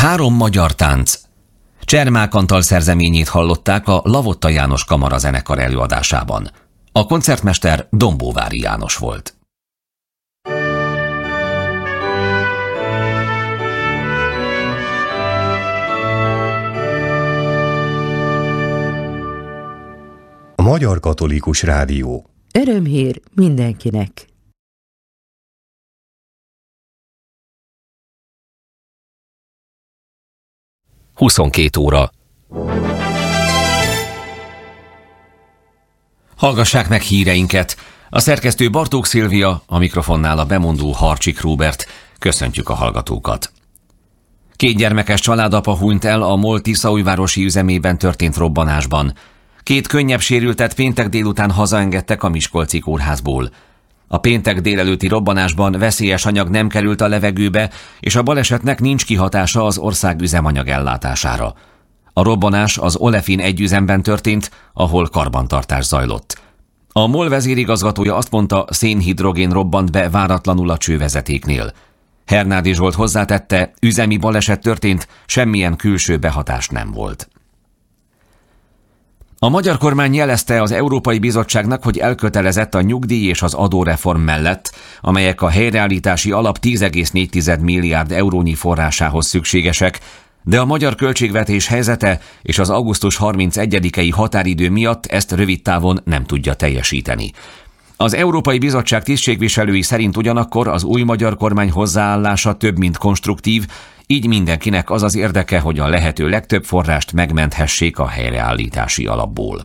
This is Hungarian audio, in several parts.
Három magyar tánc. Csermák Antal szerzeményét hallották a Lavotta János Kamara zenekar előadásában. A koncertmester Dombóvári János volt. A Magyar Katolikus Rádió. Örömhír mindenkinek! óra. Hallgassák meg híreinket! A szerkesztő Bartók Szilvia, a mikrofonnál a bemondó Harcsik Róbert. Köszöntjük a hallgatókat! 2 gyermekes családapa hunyt el a MOL tiszaújvárosi üzemében történt robbanásban. 2 könnyebb sérültet péntek délután hazaengedtek a miskolci kórházból. A péntek délelőtti robbanásban veszélyes anyag nem került a levegőbe, és a balesetnek nincs kihatása az ország üzemanyag ellátására. A robbanás az Olefin együzemben történt, ahol karbantartás zajlott. A MOL vezérigazgatója azt mondta, szénhidrogén robbant be váratlanul a csővezetéknél. Hernádi Zsolt hozzátette, üzemi baleset történt, semmilyen külső behatás nem volt. A magyar kormány jelezte az Európai Bizottságnak, hogy elkötelezett a nyugdíj és az adóreform mellett, amelyek a helyreállítási alap 10,4 milliárd eurónyi forrásához szükségesek, de a magyar költségvetés helyzete és az augusztus 31-i határidő miatt ezt rövid távon nem tudja teljesíteni. Az Európai Bizottság tisztségviselői szerint ugyanakkor az új magyar kormány hozzáállása több mint konstruktív, így mindenkinek az az érdeke, hogy a lehető legtöbb forrást megmenthessék a helyreállítási alapból.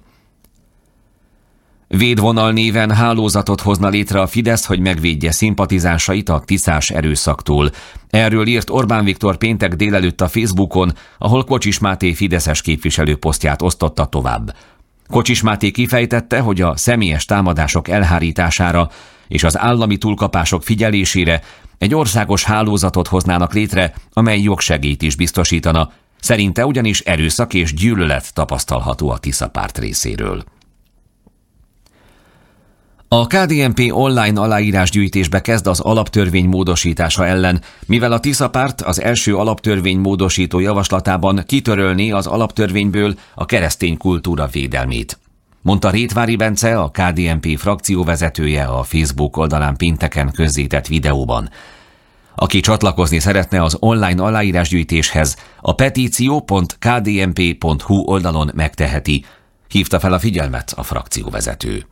Védvonal néven hálózatot hozna létre a Fidesz, hogy megvédje szimpatizánsait a tiszás erőszaktól. Erről írt Orbán Viktor péntek délelőtt a Facebookon, ahol Kocsis Máté fideszes képviselő posztját osztotta tovább. Kocsis Máté kifejtette, hogy a személyes támadások elhárítására és az állami túlkapások figyelésére egy országos hálózatot hoznának létre, amely jogsegélyt is biztosítana. Szerinte ugyanis erőszak és gyűlölet tapasztalható a Tisza párt részéről. A KDNP online aláírásgyűjtésbe kezd az alaptörvény módosítása ellen, mivel a Tisza párt az első alaptörvény módosító javaslatában kitörölné az alaptörvényből a keresztény kultúra védelmét. Mondta Rétvári Bence, a KDNP frakcióvezetője a Facebook oldalán pénteken közzétett videóban. Aki csatlakozni szeretne az online aláírásgyűjtéshez, a petíció.kdnp.hu oldalon megteheti, hívta fel a figyelmet a frakcióvezető.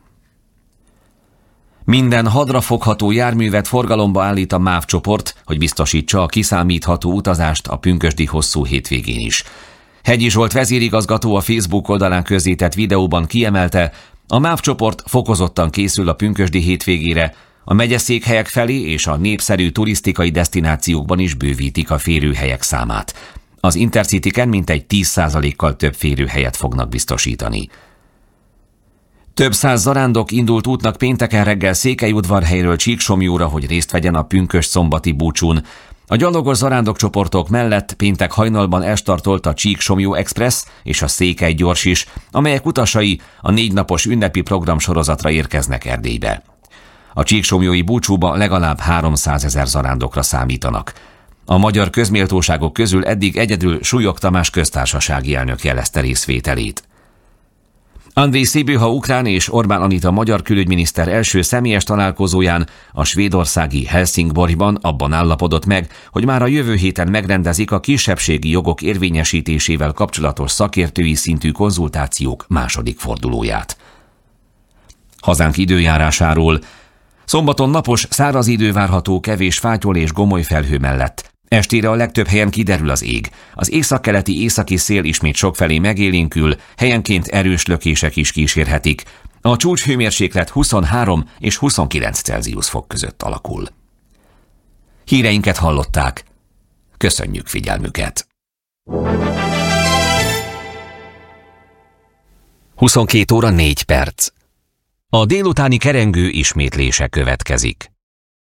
Minden hadrafogható járművet forgalomba állít a MÁV csoport, hogy biztosítsa a kiszámítható utazást a pünkösdi hosszú hétvégén is. Hegyi Zsolt vezérigazgató a Facebook oldalán közzétett videóban kiemelte, a MÁV csoport fokozottan készül a pünkösdi hétvégére, a megyeszékhelyek felé és a népszerű turisztikai desztinációkban is bővítik a férőhelyek számát. Az Intercityken mintegy 10%-kal több férőhelyet fognak biztosítani. Több száz zarándok indult útnak pénteken reggel Székelyudvarhelyről Csíksomlyóra, hogy részt vegyen a pünkösd-szombati búcsún. A gyalogos zarándokcsoportok mellett péntek hajnalban elstartolt a Csíksomlyó Express és a Székely Gyors is, amelyek utasai a 4 napos ünnepi programsorozatra érkeznek Erdélybe. A csíksomlyói búcsúba legalább 300 000 zarándokra számítanak. A magyar közméltóságok közül eddig egyedül Súlyog Tamás köztársasági elnök jelezte részvételét. Andrej Szébőha ukrán és Orbán Anita magyar külügyminiszter első személyes találkozóján a svédországi Helsingborgban abban állapodott meg, hogy már a jövő héten megrendezik a kisebbségi jogok érvényesítésével kapcsolatos szakértői szintű konzultációk második fordulóját. Hazánk időjárásáról. Szombaton napos, száraz idő várható kevés fátyol és gomoly felhő mellett. Estére a legtöbb helyen kiderül az ég. Az északkeleti északi szél ismét sokfelé megélénkül, helyenként erős lökések is kísérhetik. A csúcshőmérséklet 23 és 29 Celsius fok között alakul. Híreinket hallották. Köszönjük figyelmüket! 22 óra 4 perc. A délutáni kerengő ismétlése következik.